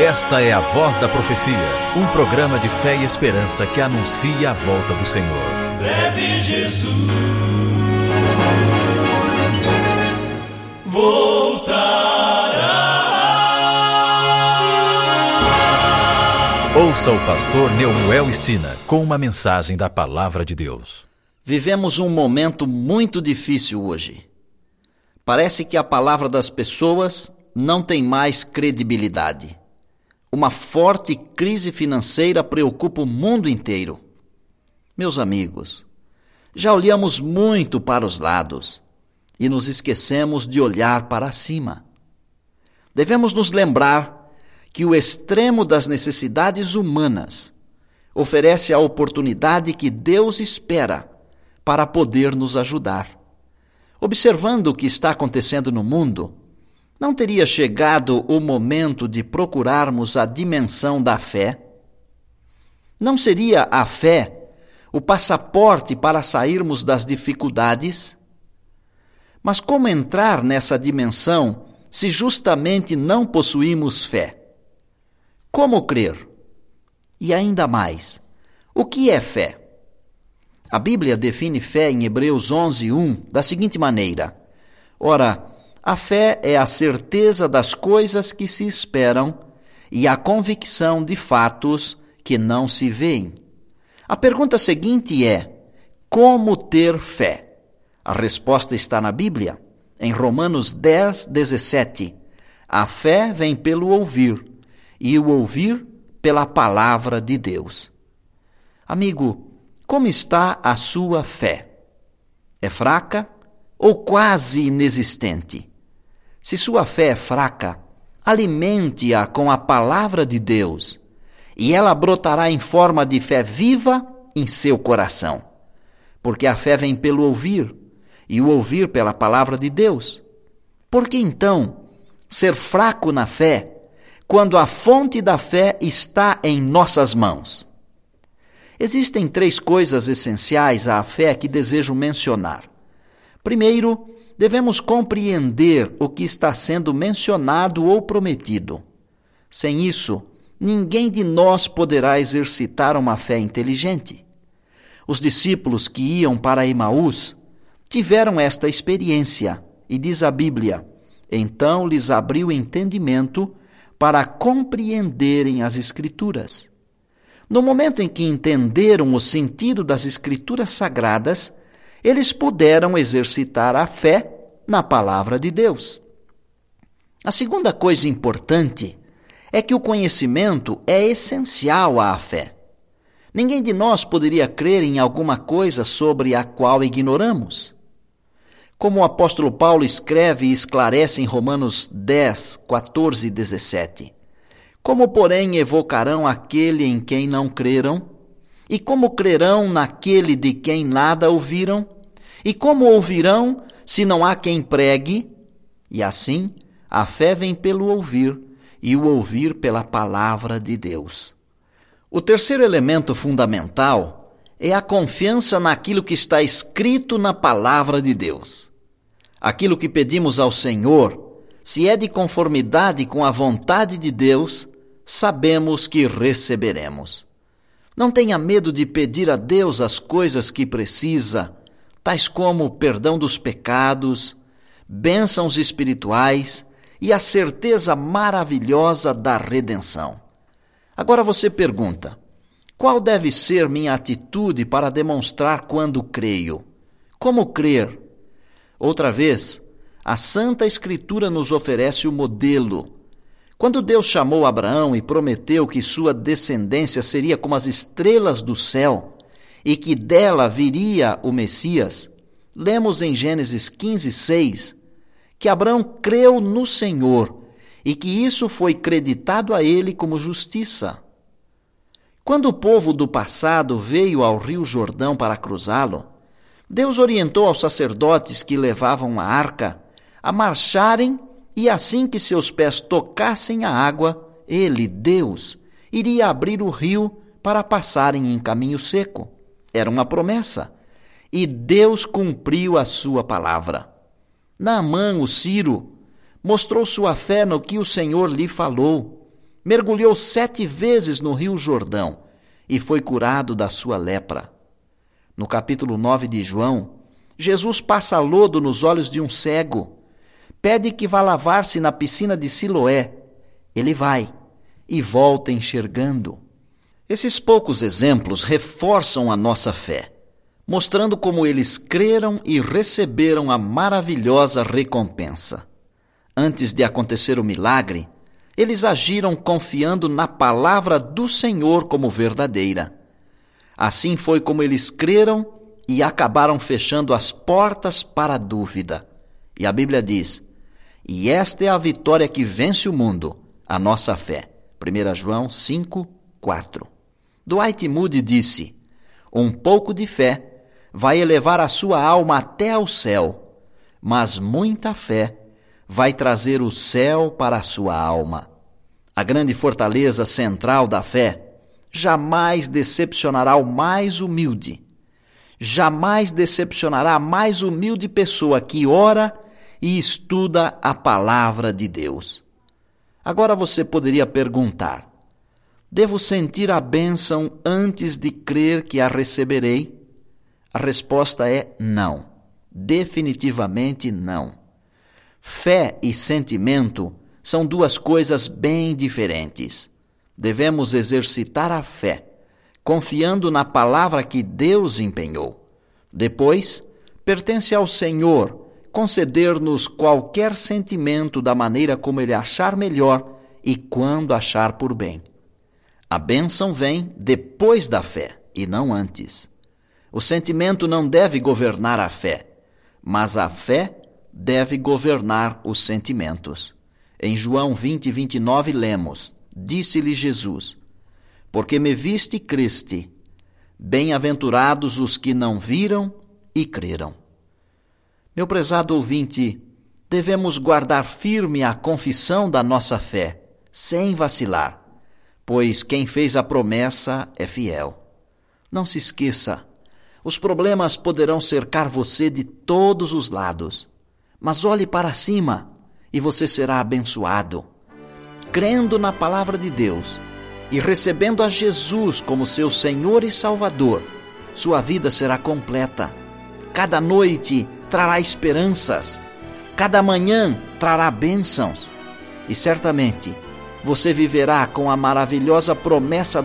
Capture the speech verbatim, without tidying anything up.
Esta é a Voz da Profecia, um programa de fé e esperança que anuncia a volta do Senhor. Breve Jesus voltará. Ouça o pastor Neumuel Stina com uma mensagem da Palavra de Deus. Vivemos um momento muito difícil hoje. Parece que a palavra das pessoas não tem mais credibilidade. Uma forte crise financeira preocupa o mundo inteiro. Meus amigos, já olhamos muito para os lados e nos esquecemos de olhar para cima. Devemos nos lembrar que o extremo das necessidades humanas oferece a oportunidade que Deus espera para poder nos ajudar. Observando o que está acontecendo no mundo, não teria chegado o momento de procurarmos a dimensão da fé? Não seria a fé o passaporte para sairmos das dificuldades? Mas como entrar nessa dimensão se justamente não possuímos fé? Como crer? E ainda mais, o que é fé? A Bíblia define fé em Hebreus onze, um da seguinte maneira: Ora, a fé é a certeza das coisas que se esperam e a convicção de fatos que não se veem. A pergunta seguinte é: como ter fé? A resposta está na Bíblia, em Romanos dez, dezessete. A fé vem pelo ouvir, e o ouvir pela palavra de Deus. Amigo, como está a sua fé? É fraca ou quase inexistente? Se sua fé é fraca, alimente-a com a palavra de Deus, e ela brotará em forma de fé viva em seu coração. Porque a fé vem pelo ouvir, e o ouvir pela palavra de Deus. Por que então ser fraco na fé, quando a fonte da fé está em nossas mãos? Existem três coisas essenciais à fé que desejo mencionar. Primeiro, devemos compreender o que está sendo mencionado ou prometido. Sem isso, ninguém de nós poderá exercitar uma fé inteligente. Os discípulos que iam para Emaús tiveram esta experiência, e diz a Bíblia: então lhes abriu o entendimento para compreenderem as Escrituras. No momento em que entenderam o sentido das Escrituras sagradas, eles puderam exercitar a fé na palavra de Deus. A segunda coisa importante é que o conhecimento é essencial à fé. Ninguém de nós poderia crer em alguma coisa sobre a qual ignoramos. Como o apóstolo Paulo escreve e esclarece em Romanos dez, quatorze e dezessete. Como, porém, evocarão aquele em quem não creram? E como crerão naquele de quem nada ouviram? E como ouvirão, se não há quem pregue? E assim, a fé vem pelo ouvir, e o ouvir pela palavra de Deus. O terceiro elemento fundamental é a confiança naquilo que está escrito na palavra de Deus. Aquilo que pedimos ao Senhor, se é de conformidade com a vontade de Deus, sabemos que receberemos. Não tenha medo de pedir a Deus as coisas que precisa, tais como o perdão dos pecados, bênçãos espirituais e a certeza maravilhosa da redenção. Agora você pergunta: qual deve ser minha atitude para demonstrar quando creio? Como crer? Outra vez, a Santa Escritura nos oferece o modelo. Quando Deus chamou Abraão e prometeu que sua descendência seria como as estrelas do céu e que dela viria o Messias, lemos em Gênesis quinze, seis, que Abraão creu no Senhor e que isso foi creditado a ele como justiça. Quando o povo do passado veio ao Rio Jordão para cruzá-lo, Deus orientou aos sacerdotes que levavam a arca a marcharem, e assim que seus pés tocassem a água, ele, Deus, iria abrir o rio para passarem em caminho seco. Era uma promessa, e Deus cumpriu a sua palavra. Naamã, o sírio, mostrou sua fé no que o Senhor lhe falou, mergulhou sete vezes no rio Jordão e foi curado da sua lepra. No capítulo nove de João, Jesus passa lodo nos olhos de um cego, pede que vá lavar-se na piscina de Siloé. Ele vai e volta enxergando. Esses poucos exemplos reforçam a nossa fé, mostrando como eles creram e receberam a maravilhosa recompensa. Antes de acontecer o milagre, eles agiram confiando na palavra do Senhor como verdadeira. Assim foi como eles creram e acabaram fechando as portas para a dúvida. E a Bíblia diz: e esta é a vitória que vence o mundo, a nossa fé. primeira João cinco, quatro. Dwight Moody disse: um pouco de fé vai elevar a sua alma até ao céu, mas muita fé vai trazer o céu para a sua alma. A grande fortaleza central da fé jamais decepcionará o mais humilde. Jamais decepcionará a mais humilde pessoa que ora e estuda a palavra de Deus. Agora você poderia perguntar: devo sentir a bênção antes de crer que a receberei? A resposta é não. Definitivamente não. Fé e sentimento são duas coisas bem diferentes. Devemos exercitar a fé, confiando na palavra que Deus empenhou. Depois, pertence ao Senhor conceder-nos qualquer sentimento da maneira como Ele achar melhor e quando achar por bem. A bênção vem depois da fé e não antes. O sentimento não deve governar a fé, mas a fé deve governar os sentimentos. Em João vinte, vinte e nove, lemos: disse-lhe Jesus: porque me viste e creste, bem-aventurados os que não viram e creram. Meu prezado ouvinte, devemos guardar firme a confissão da nossa fé, sem vacilar, pois quem fez a promessa é fiel. Não se esqueça, os problemas poderão cercar você de todos os lados, mas olhe para cima e você será abençoado. Crendo na palavra de Deus e recebendo a Jesus como seu Senhor e Salvador, sua vida será completa. Cada noite trará esperanças, cada manhã trará bênçãos, e certamente você viverá com a maravilhosa promessa